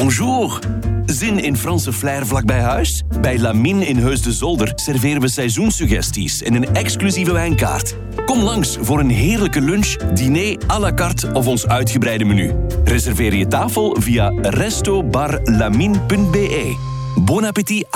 Bonjour. Zin in Franse flair vlak bij huis? Bij Lamine in Heus de Zolder serveren we seizoenssuggesties en een exclusieve wijnkaart. Kom langs voor een heerlijke lunch, diner à la carte of ons uitgebreide menu. Reserveer je tafel via restobarlamine.be. Bon appétit